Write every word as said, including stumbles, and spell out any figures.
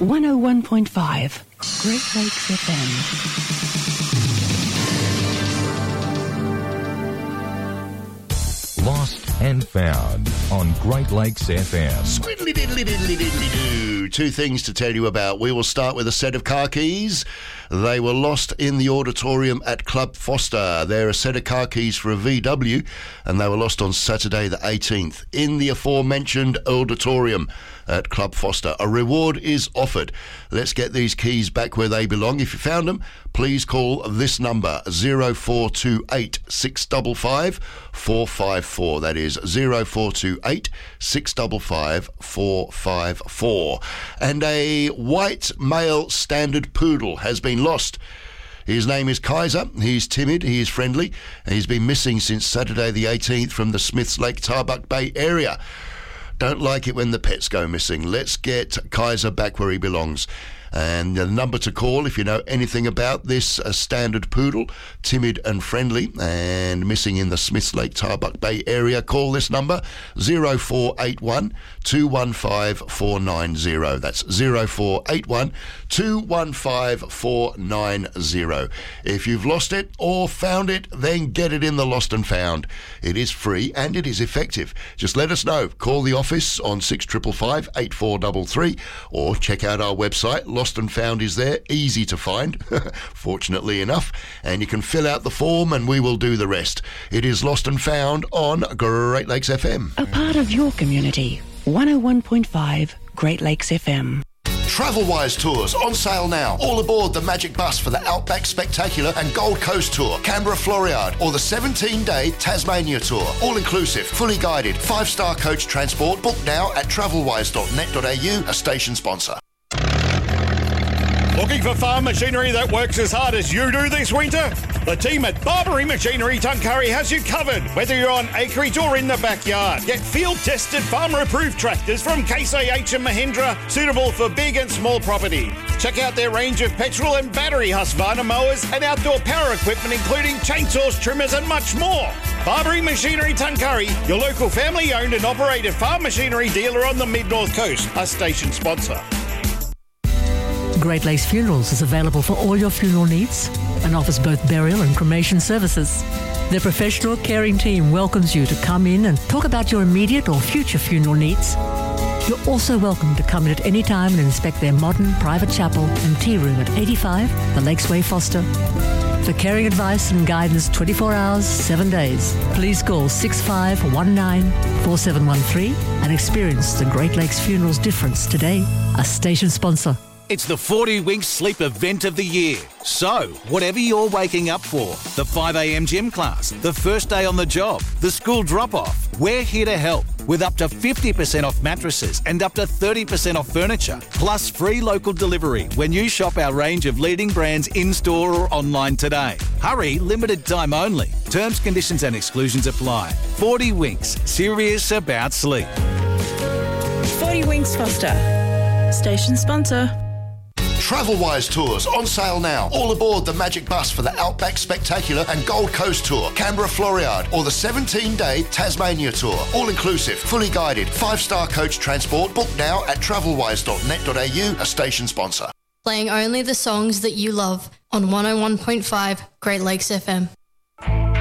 one oh one point five Great Lakes F M. Lost and Found on Great Lakes F M. Squiddly diddly diddly diddly doo. Two things to tell you about. We will start with a set of car keys. They were lost in the auditorium at Club Foster. They're a set of car keys for a V W, and they were lost on Saturday the eighteenth in the aforementioned auditorium at Club Foster. A reward is offered. Let's get these keys back where they belong. If you found them, please call this number, zero four two eight, six five five, four five four. That is zero four two eight, six five five, four five four. And a white male standard poodle has been lost. His name is Kaiser. He's timid, he is friendly, and he's been missing since Saturday the eighteenth from the Smiths Lake Tarbuck Bay area. Don't like it when the pets go missing. Let's get Kaiser back where he belongs. And the number to call if you know anything about this uh, standard poodle, timid and friendly and missing in the Smiths Lake Tarbuck Bay area, call this number, zero four eight one, two one five, four nine zero. That's zero four eight one, two one five, four nine zero. If you've lost it or found it, then get it in the Lost and Found. It is free and it is effective. Just let us know. Call the office on six five five, eight four three three or check out our website. Lost and Found is there, easy to find, fortunately enough, and you can fill out the form and we will do the rest. It is Lost and Found on Great Lakes F M. M. A part of your community. one oh one point five Great Lakes F M. Travelwise Tours on sale now. All aboard the Magic Bus for the Outback Spectacular and Gold Coast Tour, Canberra Floriade, or the seventeen-day Tasmania Tour. All inclusive, fully guided, five-star coach transport. Book now at travelwise dot net dot a u, a station sponsor. Looking for farm machinery that works as hard as you do this winter? The team at Barbary Machinery Tuncurry has you covered, whether you're on acreage or in the backyard. Get field-tested, farmer-approved tractors from Case I H and Mahindra, suitable for big and small property. Check out their range of petrol and battery Husqvarna mowers and outdoor power equipment, including chainsaws, trimmers and much more. Barbary Machinery Tuncurry, your local family-owned and operated farm machinery dealer on the Mid-North Coast, a station sponsor. Great Lakes Funerals is available for all your funeral needs and offers both burial and cremation services. Their professional caring team welcomes you to come in and talk about your immediate or future funeral needs. You're also welcome to come in at any time and inspect their modern private chapel and tea room at eighty-five The Lakes Way, Foster. For caring advice and guidance twenty-four hours, seven days, please call six five one nine, four seven one three and experience the Great Lakes Funerals difference today. A station sponsor. It's the forty Winks Sleep event of the year. So, whatever you're waking up for, the five a.m. gym class, the first day on the job, the school drop-off, we're here to help with up to fifty percent off mattresses and up to thirty percent off furniture, plus free local delivery when you shop our range of leading brands in-store or online today. Hurry, limited time only. Terms, conditions and exclusions apply. forty Winks, serious about sleep. forty Winks Foster, station sponsor. Travelwise Tours on sale now. All aboard the Magic Bus for the Outback Spectacular and Gold Coast Tour, Canberra Floriade, or the seventeen-day Tasmania Tour. All inclusive, fully guided, five-star coach transport. Book now at travelwise dot net dot a u, a station sponsor. Playing only the songs that you love on one oh one point five Great Lakes F M.